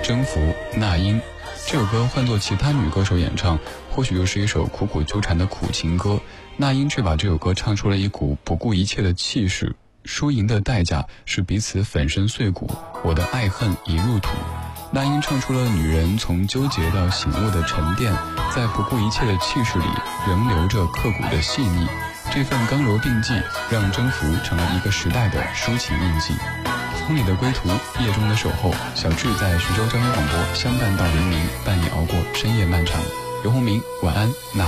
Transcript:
征服那英。这首歌换作其他女歌手演唱，或许又是一首苦苦纠缠的苦情歌，那英却把这首歌唱出了一股不顾一切的气势。输赢的代价是彼此粉身碎骨，我的爱恨已入土。那英唱出了女人从纠结到醒悟的沉淀，在不顾一切的气势里仍留着刻骨的细腻。这份刚柔并济，让征服成了一个时代的抒情印记。从你的归途，夜中的守候，小智在徐州交通广播相伴到黎明，伴你熬过深夜漫长。游鸿明，晚安。那